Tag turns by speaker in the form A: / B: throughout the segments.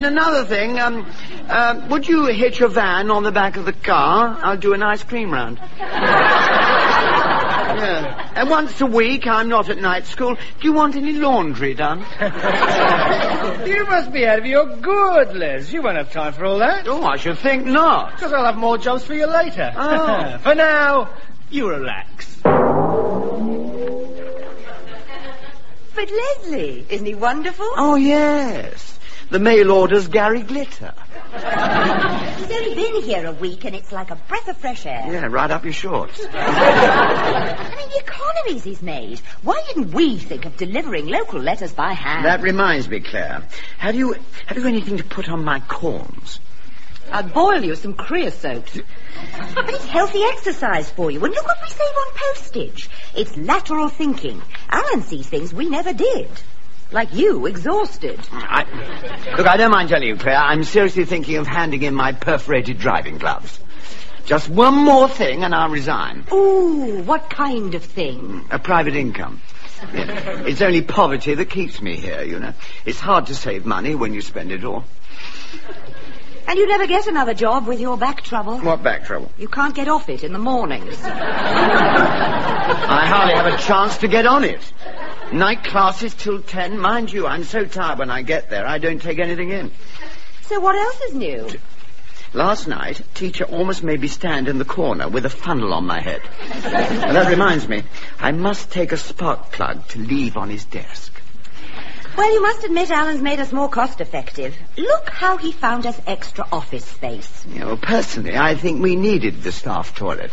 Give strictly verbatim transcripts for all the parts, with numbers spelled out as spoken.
A: Another thing, um, uh, would you hitch a van on the back of the car? I'll do an ice cream round. Yeah. And once a week, I'm not at night school. Do you want any laundry done?
B: You must be out of your good, Les. You won't have time for all that.
A: Oh, I should think not.
B: Because I'll have more jobs for you later.
A: Oh.
B: For now, you relax.
C: But Leslie, isn't he wonderful?
A: Oh, yes. The mail order's Gary Glitter.
C: He's only been here a week and it's like a breath of fresh air.
A: Yeah, right up your shorts.
C: I mean, the economies he's made. Why didn't we think of delivering local letters by hand?
A: That reminds me, Claire. Have you have you anything to put on my corns?
C: I'd boil you some creosote. But it's healthy exercise for you. And look what we save on postage. It's lateral thinking. Alan sees things we never did. Like you, exhausted.
A: I, look, I don't mind telling you, Claire, I'm seriously thinking of handing in my perforated driving gloves. Just one more thing and I'll resign.
C: Ooh, what kind of thing?
A: A private income. Yeah. It's only poverty that keeps me here, you know. It's hard to save money when you spend it all.
C: And you never get another job with your back trouble.
A: What back trouble?
C: You can't get off it in the mornings.
A: I hardly have a chance to get on it. Night classes till ten. Mind you, I'm so tired when I get there, I don't take anything in.
C: So what else is new?
A: Last night, teacher almost made me stand in the corner with a funnel on my head. And that reminds me, I must take a spark plug to leave on his desk.
C: Well, you must admit Alan's made us more cost-effective. Look how he found us extra office space.
A: You know, personally, I think we needed the staff toilet.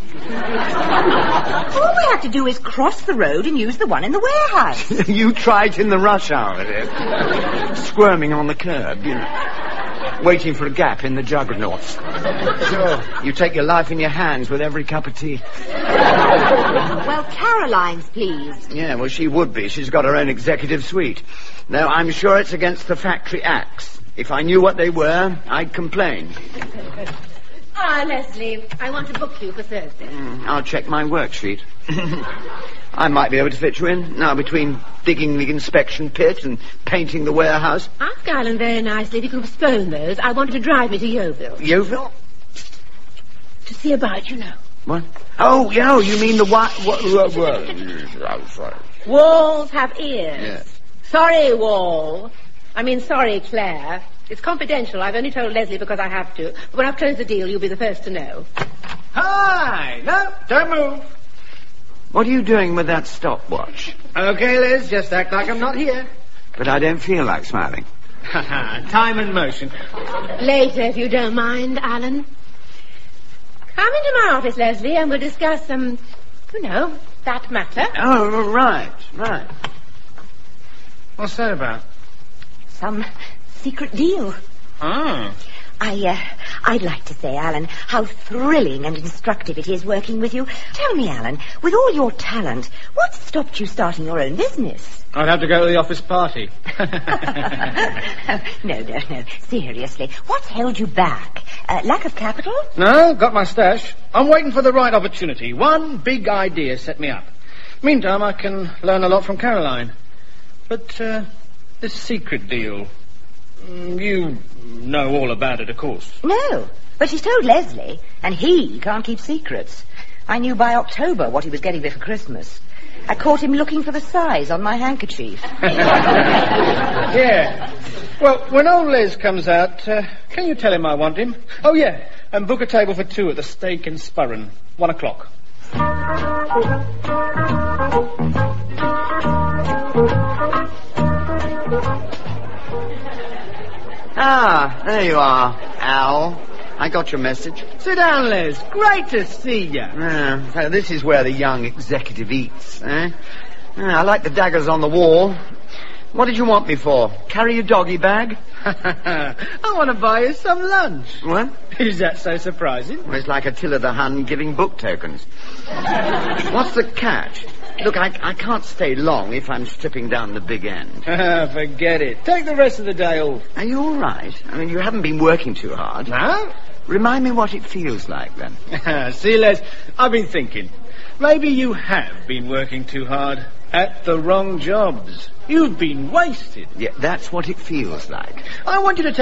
C: All we have to do is cross the road and use the one in the warehouse.
A: You tried in the rush hour, did. Squirming on the curb, you know. Waiting for a gap in the juggernauts. Sure, you take your life in your hands with every cup of tea.
C: Well, Caroline's, please.
A: Yeah, well, she would be. She's got her own executive suite. No, I'm sure it's against the factory acts. If I knew what they were, I'd complain.
D: Ah, Leslie, I want to book you for Thursday.
A: Mm, I'll check my worksheet. I might be able to fit you in. Now, between digging the inspection pit and painting the warehouse.
D: Ask Alan very nicely if you can postpone those. I wanted to drive me to Yeovil.
A: Yeovil?
D: To see about, you know.
A: What? Oh, yeah, you mean the what? what, what, what?
D: Walls have ears.
A: Yeah.
D: Sorry, Wall. I mean, sorry, Claire. It's confidential. I've only told Leslie because I have to. But when I've closed the deal, you'll be the first to know.
B: Hi! No, don't move.
A: What are you doing with that stopwatch?
B: Okay, Liz, just act like I'm not here.
A: But I don't feel like smiling.
B: Time and motion.
D: Later, if you don't mind, Alan. Come into my office, Leslie, and we'll discuss, um, you know, that matter.
A: Oh, right, right.
B: What's that about?
C: Some secret deal.
B: Oh.
C: I, uh, I'd like to say, Alan, how thrilling and instructive it is working with you. Tell me, Alan, with all your talent, what stopped you starting your own business?
B: I'd have to go to the office party.
C: No, no, no. Seriously, what's held you back? Uh, lack of capital?
B: No, got my stash. I'm waiting for the right opportunity. One big idea set me up. Meantime, I can learn a lot from Caroline. But, uh, this secret deal... You know all about it, of course.
C: No, but she's told Leslie, and he can't keep secrets. I knew by October what he was getting me for Christmas. I caught him looking for the size on my handkerchief.
B: Yeah. Well, when old Les comes out, uh, can you tell him I want him? Oh, yeah, and book a table for two at the Steak and Spurren. One o'clock.
A: Ah, there you are, Al. I got your message.
B: Sit down, Les. Great to see you.
A: Yeah, so this is where the young executive eats, eh? Yeah, I like the daggers on the wall. What did you want me for? Carry your doggy bag?
B: I want to buy you some lunch.
A: What?
B: Is that so surprising?
A: Well, it's like Attila the Hun giving book tokens. What's the catch? Look, I, I can't stay long if I'm stripping down the big end.
B: Forget it. Take the rest of the day off.
A: Are you all right? I mean, you haven't been working too hard.
B: No?
A: Remind me what it feels like, then.
B: See, Les, I've been thinking. Maybe you have been working too hard at the wrong jobs. You've been wasted.
A: Yeah, that's what it feels like.
B: I want you to